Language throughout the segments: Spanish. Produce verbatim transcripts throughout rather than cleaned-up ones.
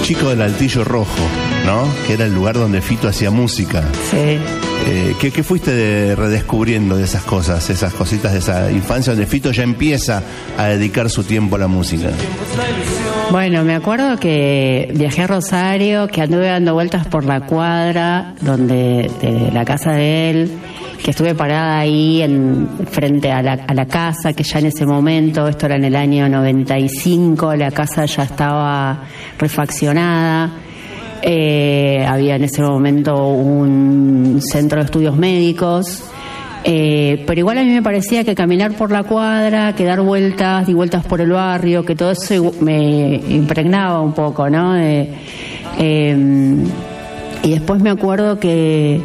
chico del Altillo Rojo, ¿no? Que era el lugar donde Fito hacía música. Sí. Eh, ¿qué, ¿Qué fuiste de, redescubriendo de esas cosas, esas cositas de esa infancia donde Fito ya empieza a dedicar su tiempo a la música? Bueno, me acuerdo que viajé a Rosario, que anduve dando vueltas por la cuadra donde de la casa de él, que estuve parada ahí en frente a la, a la casa, que ya en ese momento, esto era en el año noventa y cinco, la casa ya estaba refaccionada. Eh, había en ese momento un centro de estudios médicos, eh, pero igual a mí me parecía que caminar por la cuadra, que dar vueltas y vueltas por el barrio, que todo eso me impregnaba un poco, ¿no? Eh, eh, y después me acuerdo que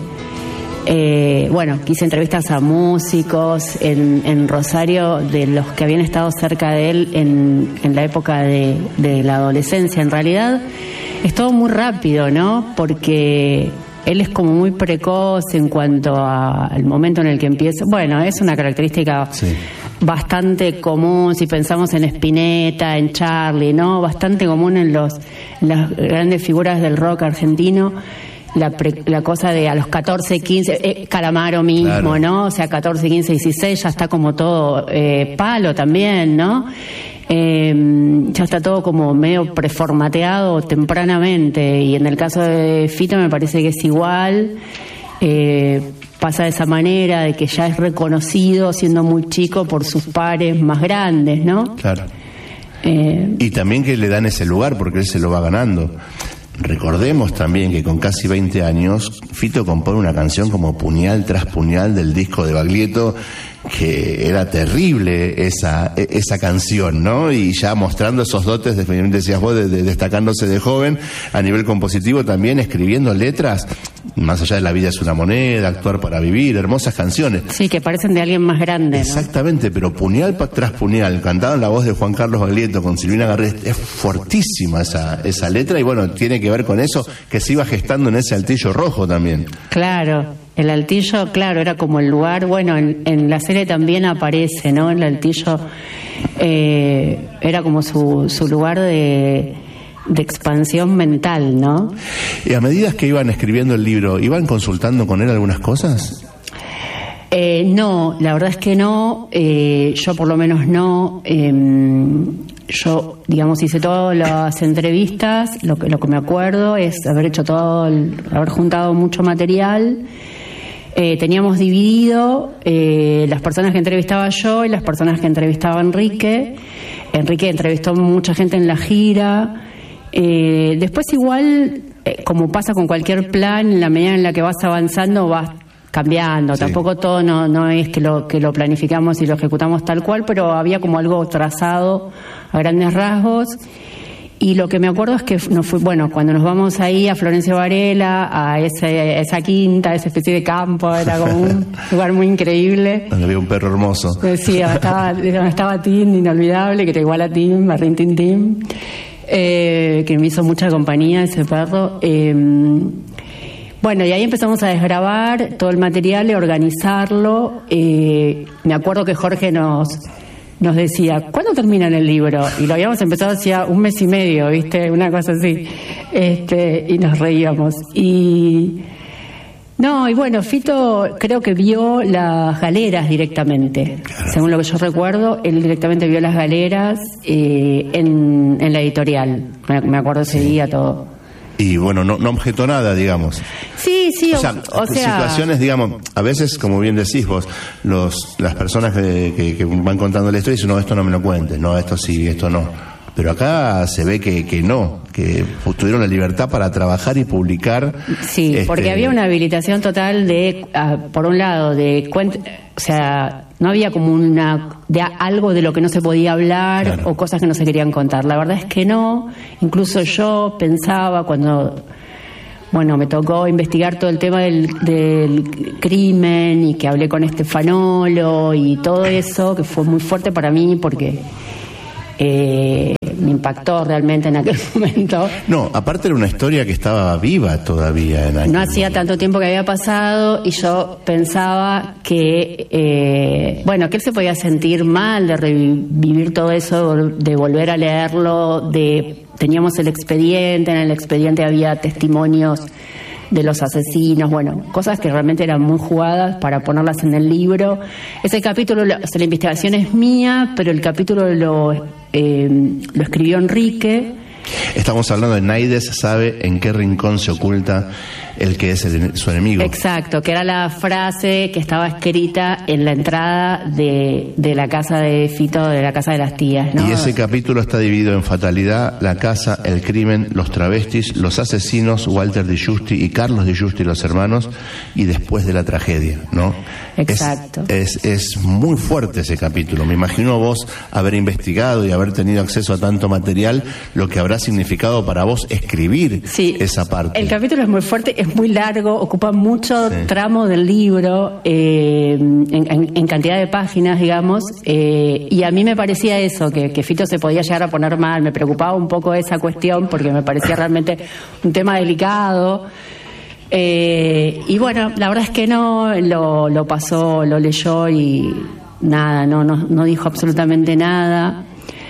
Eh, bueno, quise entrevistas a músicos en, en Rosario, de los que habían estado cerca de él en, en la época de, de la adolescencia. En realidad es todo muy rápido, ¿no? Porque él es como muy precoz en cuanto a, al momento en el que empieza. Bueno, es una característica sí. bastante común si pensamos en Spinetta, en Charlie, ¿no? Bastante común en, los, en las grandes figuras del rock argentino. La, pre, la cosa de a los catorce, quince, eh, Calamaro mismo, claro. ¿no? O sea, catorce, quince, dieciséis ya está como todo eh, palo también, ¿no? Eh, ya está todo como medio preformateado tempranamente, y en el caso de Fito me parece que es igual. Eh, pasa de esa manera, de que ya es reconocido siendo muy chico por sus pares más grandes, ¿no? Claro. Eh, y también que le dan ese lugar porque él se lo va ganando. Recordemos también que con casi veinte años Fito compone una canción como Puñal tras Puñal del disco de Baglietto, que era terrible esa esa canción, ¿no? Y ya mostrando esos dotes, definitivamente decías vos, de, de, destacándose de joven a nivel compositivo, también escribiendo letras, más allá de La vida es una moneda, Actuar para vivir, hermosas canciones. Sí, que parecen de alguien más grande, ¿no? Exactamente, pero Puñal tras Puñal, cantado en la voz de Juan Carlos Baglietto con Silvina Garré, es fortísima esa, esa letra, y bueno, tiene que ver con eso que se iba gestando en ese Altillo Rojo también. Claro. El Altillo, claro, era como el lugar, bueno, en, en la serie también aparece, ¿no? El Altillo eh, era como su, su lugar de, de expansión mental, ¿no? Y a medida que iban escribiendo el libro, ¿iban consultando con él algunas cosas? Eh, no, la verdad es que no, eh, yo por lo menos no. Eh, yo, digamos, hice todas las entrevistas, lo que, lo que me acuerdo es haber hecho todo, el, haber juntado mucho material. Eh, teníamos dividido eh, las personas que entrevistaba yo y las personas que entrevistaba Enrique. Enrique entrevistó mucha gente en la gira. Eh, después igual, eh, como pasa con cualquier plan, en la medida en la que vas avanzando vas cambiando. Sí. Tampoco todo no, no es que lo, que lo planificamos y lo ejecutamos tal cual, pero había como algo trazado a grandes rasgos. Y lo que me acuerdo es que nos fue, bueno, cuando nos vamos ahí a Florencio Varela, a, ese, a esa quinta, a esa especie de campo, era como un lugar muy increíble. Donde había un perro hermoso. Sí, estaba, estaba Tim, inolvidable, que era igual a Tim, a Rin Tin Tim, eh, que me hizo mucha compañía ese perro. Eh, bueno, y ahí empezamos a desgravar todo el material y organizarlo. Eh, me acuerdo que Jorge nos... nos decía, ¿cuándo termina el libro? Y lo habíamos empezado hacía un mes y medio, ¿viste? Una cosa así. Este, y nos reíamos. Y no, y bueno, Fito creo que vio las galeras directamente. Claro. Según lo que yo recuerdo, él directamente vio las galeras eh, en, en la editorial. Me, me acuerdo ese sí. día todo. Y bueno, no, no objetó nada, digamos. Sí, sí, o sea, o sea, situaciones, digamos, a veces, como bien decís vos, los las personas que, que, que van contando la historia dicen, no, esto no me lo cuentes, no, esto sí, esto no. Pero acá se ve que, que no, que tuvieron la libertad para trabajar y publicar. Sí, este... porque había una habilitación total de, uh, por un lado, de cuenta, o sea, no había como una de algo de lo que no se podía hablar, claro, o cosas que no se querían contar. La verdad es que no. Incluso yo pensaba cuando, bueno, me tocó investigar todo el tema del, del crimen y que hablé con Estefanolo y todo eso, que fue muy fuerte para mí porque eh, mi impactó realmente en aquel momento. No, aparte era una historia que estaba viva todavía en aquel No hacía momento. tanto tiempo que había pasado y yo pensaba que, eh, bueno, que él se podía sentir mal de revivir todo eso, de volver a leerlo, de teníamos el expediente, en el expediente había testimonios de los asesinos, bueno, cosas que realmente eran muy jugadas para ponerlas en el libro. Ese capítulo, o sea, la investigación es mía, pero el capítulo lo, eh, lo escribió Enrique. Estamos hablando de Naides sabe en qué rincón se oculta el que es el, su enemigo. Exacto, que era la frase que estaba escrita en la entrada de, de la casa de Fito, de la casa de las tías, ¿no? Y ese capítulo está dividido en Fatalidad, La Casa, El Crimen, Los Travestis, Los Asesinos, Walter Di Giusti y Carlos Di Giusti, los hermanos, y Después de la Tragedia, ¿no? Exacto. Es, es, es muy fuerte ese capítulo. Me imagino vos haber investigado y haber tenido acceso a tanto material, lo que habrá significado para vos escribir sí, esa parte. El capítulo es muy fuerte, es muy largo, ocupa mucho sí. tramo del libro, eh, en, en, en cantidad de páginas, digamos, eh, y a mí me parecía eso, que, que Fito se podía llegar a poner mal, me preocupaba un poco esa cuestión, porque me parecía realmente un tema delicado. Eh, y bueno, la verdad es que no, lo, lo pasó, lo leyó y nada, no, no, no dijo absolutamente nada.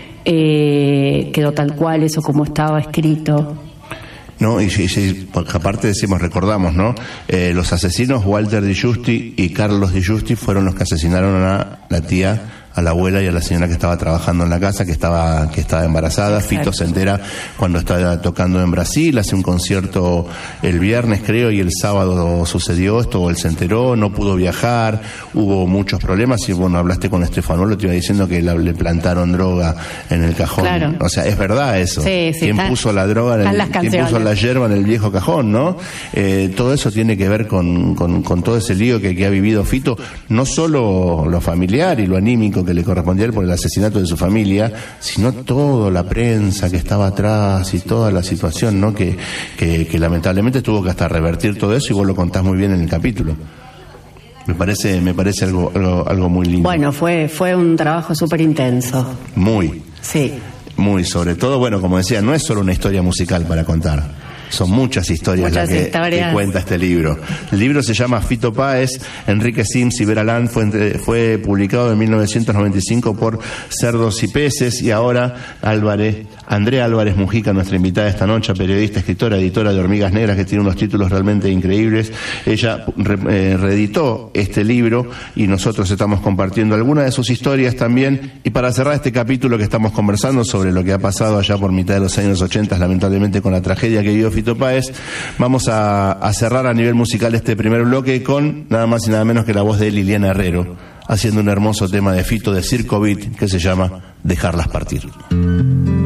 Eh, quedó tal cual eso como estaba escrito. No, y, y, y aparte decimos, recordamos, ¿no? Eh, los asesinos Walter Di Giusti y Carlos Di Giusti fueron los que asesinaron a la tía, a la abuela y a la señora que estaba trabajando en la casa, que estaba que estaba embarazada. Exacto. Fito se entera cuando está tocando en Brasil, hace un concierto el viernes creo y el sábado sucedió esto, él se enteró, no pudo viajar, hubo muchos problemas y bueno, hablaste con Estefanuelo, te iba diciendo que la, le plantaron droga en el cajón. Claro. O sea, es verdad eso. Sí, sí, ¿Quién está, puso la droga en el, quién puso la hierba en el viejo cajón, no? Eh, todo eso tiene que ver con, con, con todo ese lío que, que ha vivido Fito, no solo lo familiar y lo anímico que le correspondía a él por el asesinato de su familia, sino toda la prensa que estaba atrás y toda la situación, ¿no? Que, que, que lamentablemente tuvo que hasta revertir todo eso y vos lo contás muy bien en el capítulo. Me parece, me parece algo, algo, algo muy lindo. Bueno, fue, fue un trabajo súper intenso. Muy. Sí. Muy, sobre todo, bueno, como decía, no es solo una historia musical para contar. Son muchas historias muchas las que, historias. que cuenta este libro. El libro se llama Fito Páez, Enrique Sims y Vera Land, fue, entre, fue publicado en mil novecientos noventa y cinco por Cerdos y Peces, y ahora Álvarez, Andrea Álvarez Mujica, nuestra invitada esta noche, periodista, escritora, editora de Hormigas Negras, que tiene unos títulos realmente increíbles. Ella re, eh, reeditó este libro y nosotros estamos compartiendo algunas de sus historias también. Y para cerrar este capítulo que estamos conversando sobre lo que ha pasado allá por mitad de los años ochenta, lamentablemente con la tragedia que vivió Fito Páez, vamos a, a cerrar a nivel musical este primer bloque con nada más y nada menos que la voz de Liliana Herrero, haciendo un hermoso tema de Fito de Circo Beat que se llama Dejarlas Partir.